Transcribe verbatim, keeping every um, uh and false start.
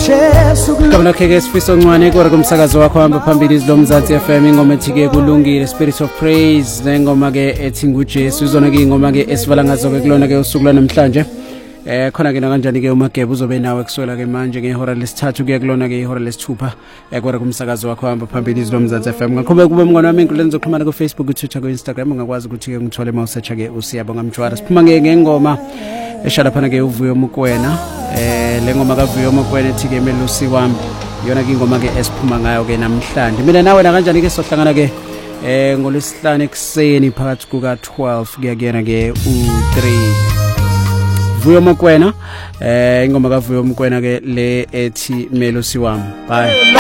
Kabla kheke sifiso ncwane kodwa kumsakazo wakho hamba phambili izilomzansi F M ingoma ethi ke kulungile Spirit of Praise nengoma ke ethi nguJesu izona ke ingoma ke esivala ngazo ke kulona ke usuku namhlanje eh khona ke kanjani ke uMagebe uzobe nawe kuswela ke manje ngehora lesithathu kuya kulona ke ihora lesithupha kodwa kumsakazo wakho hamba phambili izilomzansi F M ngaqhubeka kube mngwana wami inkulu nizoxhumana ku Facebook, Twitter, ku Instagram ungakwazi ukuthi ke ngithole mawusearcha ke uSiyabonga Mjwara siphuma ke ngengoma eshala phana ke uvuyo Mokwena eh lengoma kavuyo Mokwena ethi ke melusi wami yona ke ingoma ke esiphuma ngayo ke namhlanje mina nawe na kanjani ke sohlangana ke eh ngolesihlanu ekseni phakathi kuka twelve kuya kuyena ke u three Vuyo Mokwena eh ingoma kavuyo Mokwena ke le ethi melusi wami bye.